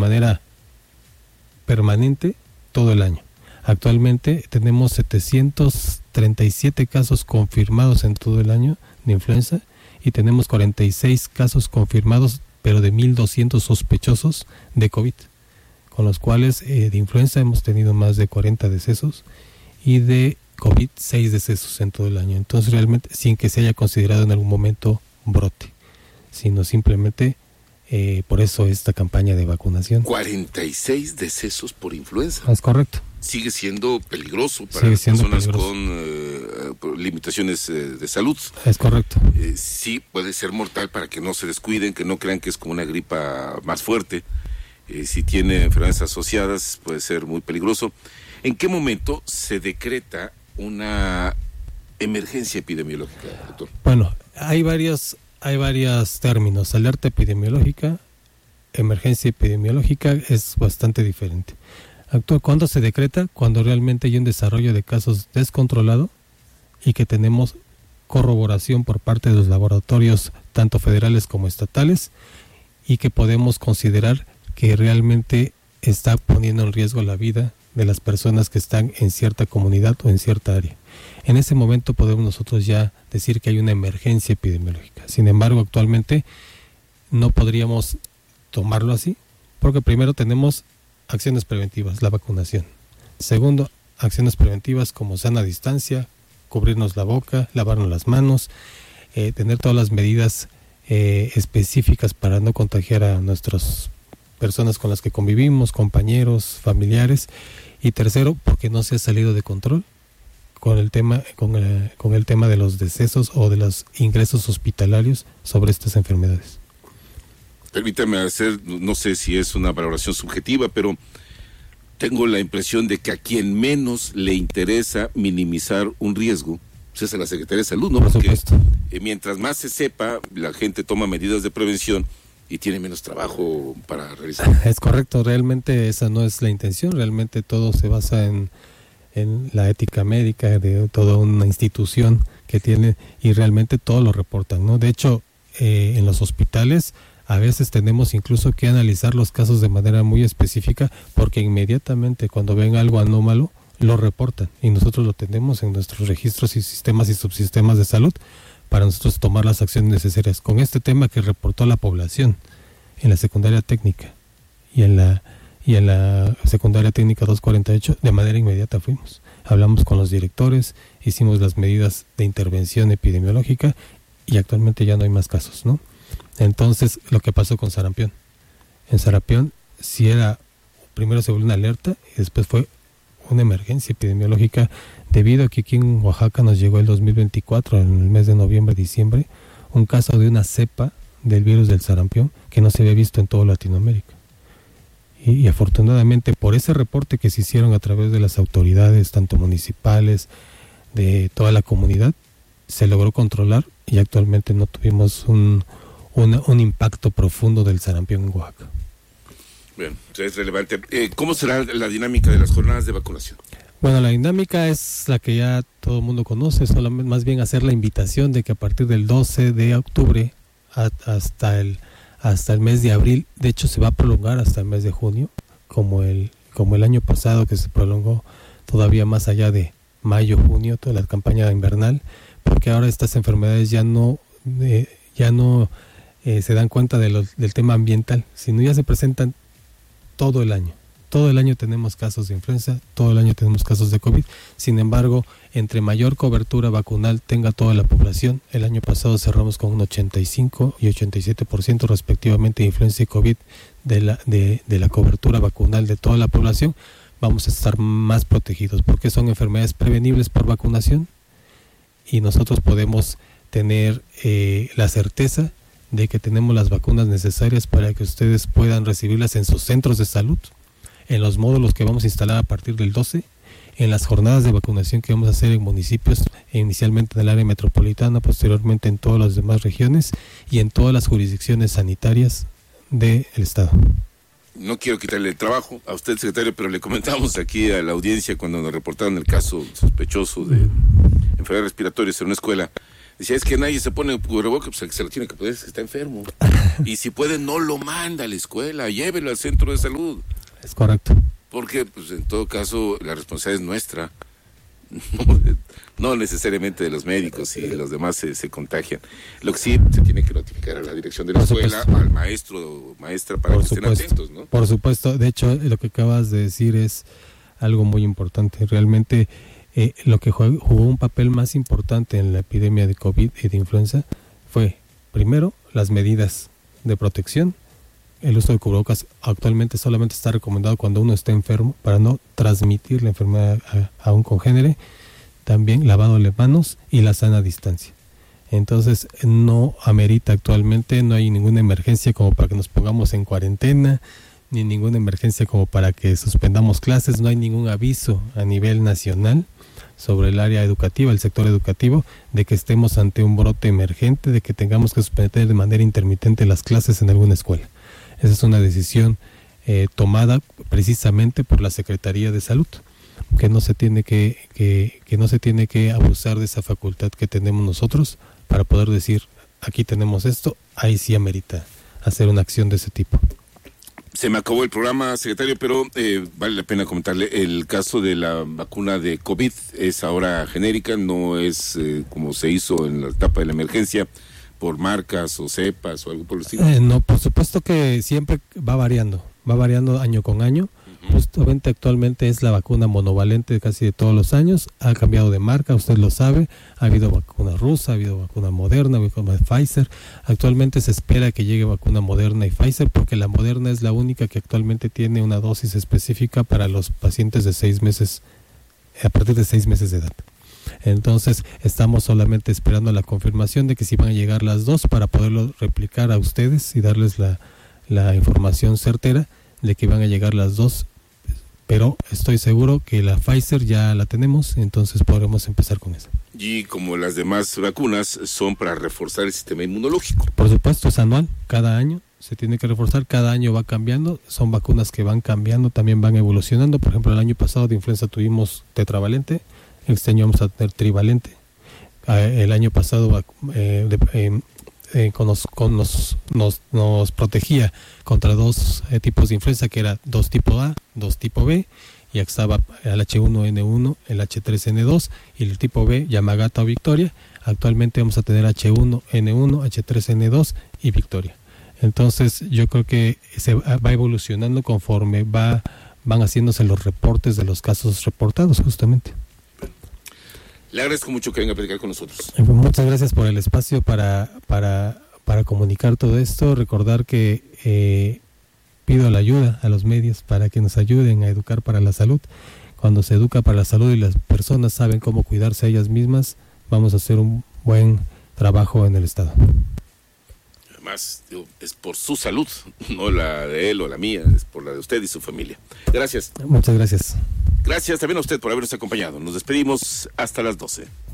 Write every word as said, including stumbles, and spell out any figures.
manera permanente todo el año. Actualmente tenemos setecientos treinta y siete casos confirmados en todo el año de influenza y tenemos cuarenta y seis casos confirmados, pero de mil doscientos sospechosos de COVID, con los cuales eh, de influenza hemos tenido más de cuarenta decesos y de COVID seis decesos en todo el año. Entonces realmente sin que se haya considerado en algún momento brote, sino simplemente eh, por eso esta campaña de vacunación. cuarenta y seis decesos por influenza. Es correcto. Sigue siendo peligroso para Sigue las siendo personas peligroso. con eh, limitaciones eh, de salud. Es correcto. Eh, sí, puede ser mortal para que no se descuiden, que no crean que es como una gripa más fuerte. Eh, si tiene enfermedades asociadas, puede ser muy peligroso. ¿En qué momento se decreta una emergencia epidemiológica, doctor? Bueno, hay varios, hay varios términos. Alerta epidemiológica, emergencia epidemiológica es bastante diferente. Actúa cuando se decreta, cuando realmente hay un desarrollo de casos descontrolado y que tenemos corroboración por parte de los laboratorios, tanto federales como estatales, y que podemos considerar que realmente está poniendo en riesgo la vida de las personas que están en cierta comunidad o en cierta área. En ese momento podemos nosotros ya decir que hay una emergencia epidemiológica. Sin embargo, actualmente no podríamos tomarlo así, porque primero tenemos acciones preventivas, la vacunación. Segundo, acciones preventivas como sana distancia, cubrirnos la boca, lavarnos las manos, eh, tener todas las medidas eh, específicas para no contagiar a nuestras personas con las que convivimos, compañeros, familiares. Y tercero, porque no se ha salido de control con el tema, con el, con el tema de los decesos o de los ingresos hospitalarios sobre estas enfermedades. Permítame hacer, no sé si es una valoración subjetiva, pero tengo la impresión de que a quien menos le interesa minimizar un riesgo, pues es a la Secretaría de Salud, ¿no? Por Porque supuesto. eh, mientras más se sepa, la gente toma medidas de prevención y tiene menos trabajo para realizar. Es correcto, realmente esa no es la intención, realmente todo se basa en, en la ética médica de toda una institución que tiene y realmente todo lo reportan, ¿no? De hecho, eh, en los hospitales a veces tenemos incluso que analizar los casos de manera muy específica porque inmediatamente cuando ven algo anómalo lo reportan y nosotros lo tenemos en nuestros registros y sistemas y subsistemas de salud para nosotros tomar las acciones necesarias. Con este tema que reportó la población en la secundaria técnica y en la y en la secundaria técnica doscientos cuarenta y ocho, de manera inmediata fuimos. Hablamos con los directores, hicimos las medidas de intervención epidemiológica y actualmente ya no hay más casos, ¿no? Entonces, lo que pasó con sarampión. En sarampión, si era, primero se volvió una alerta y después fue una emergencia epidemiológica debido a que aquí en Oaxaca nos llegó el dos mil veinticuatro, en el mes de noviembre, diciembre, un caso de una cepa del virus del sarampión que no se había visto en toda Latinoamérica. Y, y afortunadamente por ese reporte que se hicieron a través de las autoridades, tanto municipales, de toda la comunidad, se logró controlar y actualmente no tuvimos un, un, un impacto profundo del sarampión en Oaxaca. Bien, es relevante. Eh, ¿Cómo será la dinámica de las jornadas de vacunación? Bueno, la dinámica es la que ya todo el mundo conoce, solamente más bien hacer la invitación de que a partir del doce de octubre a, hasta el hasta el mes de abril, de hecho se va a prolongar hasta el mes de junio, como el como el año pasado que se prolongó todavía más allá de mayo, junio, toda la campaña invernal, porque ahora estas enfermedades ya no eh, ya no eh, se dan cuenta de los, del tema ambiental, sino ya se presentan todo el año. Todo el año tenemos casos de influenza, todo el año tenemos casos de COVID. Sin embargo, entre mayor cobertura vacunal tenga toda la población, el año pasado cerramos con un ochenta y cinco y ochenta y siete por ciento respectivamente de influenza y COVID de la, de, de la cobertura vacunal de toda la población, vamos a estar más protegidos porque son enfermedades prevenibles por vacunación y nosotros podemos tener eh, la certeza de que tenemos las vacunas necesarias para que ustedes puedan recibirlas en sus centros de salud, en los módulos que vamos a instalar a partir del doce, en las jornadas de vacunación que vamos a hacer en municipios, inicialmente en el área metropolitana, posteriormente en todas las demás regiones y en todas las jurisdicciones sanitarias del Estado. No quiero quitarle el trabajo a usted, secretario, pero le comentamos aquí a la audiencia cuando nos reportaron el caso sospechoso de enfermedades respiratorias en una escuela Decía, es que nadie se pone cubrebocas, pues el que se lo tiene que poner es que está enfermo. Y si puede, no lo manda a la escuela, llévelo al centro de salud. Es correcto. Porque, pues, en todo caso, la responsabilidad es nuestra. No, no necesariamente de los médicos y los demás se, se contagian. Lo que sí se tiene que notificar a la dirección de la Por escuela, supuesto. al maestro o maestra para Por que estén supuesto. atentos, ¿no? Por supuesto. De hecho, lo que acabas de decir es algo muy importante. Realmente, eh, lo que jugó, jugó un papel más importante en la epidemia de COVID y de influenza fue, primero, las medidas de protección. El uso de cubrebocas actualmente solamente está recomendado cuando uno está enfermo para no transmitir la enfermedad a, a un congénere. También lavado de manos y la sana distancia. Entonces no amerita actualmente, no hay ninguna emergencia como para que nos pongamos en cuarentena, ni ninguna emergencia como para que suspendamos clases, no hay ningún aviso a nivel nacional sobre el área educativa, el sector educativo, de que estemos ante un brote emergente, de que tengamos que suspender de manera intermitente las clases en alguna escuela. Esa es una decisión eh, tomada precisamente por la Secretaría de Salud, que no se tiene que, que, que no se tiene que abusar de esa facultad que tenemos nosotros para poder decir, aquí tenemos esto, ahí sí amerita hacer una acción de ese tipo. Se me acabó el programa, secretario, pero eh, vale la pena comentarle, el caso de la vacuna de COVID es ahora genérica, no es eh, como se hizo en la etapa de la emergencia, por marcas o cepas o algo por el estilo. Eh, no, por supuesto que siempre va variando, va variando año con año. Uh-huh. Justamente actualmente es la vacuna monovalente de casi de todos los años, ha cambiado de marca, usted lo sabe, ha habido vacuna rusa, ha habido vacuna Moderna, vacuna Pfizer. Actualmente se espera que llegue vacuna Moderna y Pfizer porque la Moderna es la única que actualmente tiene una dosis específica para los pacientes de seis meses, a partir de seis meses de edad. Entonces estamos solamente esperando la confirmación de que si van a llegar las dos para poderlo replicar a ustedes y darles la, la información certera de que van a llegar las dos, pero estoy seguro que la Pfizer ya la tenemos, entonces podremos empezar con esa. Y como las demás vacunas son para reforzar el sistema inmunológico. Por supuesto, es anual, cada año se tiene que reforzar, cada año va cambiando, son vacunas que van cambiando, también van evolucionando. Por ejemplo, el año pasado de influenza tuvimos tetravalente, este año vamos a tener trivalente. El año pasado eh, de, eh, eh, con nos, con nos, nos, nos protegía contra dos eh, tipos de influenza, que era dos tipo A, dos tipo B, y estaba el H uno N uno, el H tres N dos y el tipo B, Yamagata o Victoria. Actualmente vamos a tener H uno N uno, H tres N dos y Victoria. Entonces yo creo que se va evolucionando conforme va van haciéndose los reportes de los casos reportados justamente. Le agradezco mucho que venga a platicar con nosotros. Muchas gracias por el espacio para, para, para comunicar todo esto. Recordar que eh, pido la ayuda a los medios para que nos ayuden a educar para la salud. Cuando se educa para la salud y las personas saben cómo cuidarse a ellas mismas, vamos a hacer un buen trabajo en el Estado. Además, digo, es por su salud, no la de él o la mía, es por la de usted y su familia. Gracias. Muchas gracias. Gracias también a usted por habernos acompañado. Nos despedimos hasta las doce.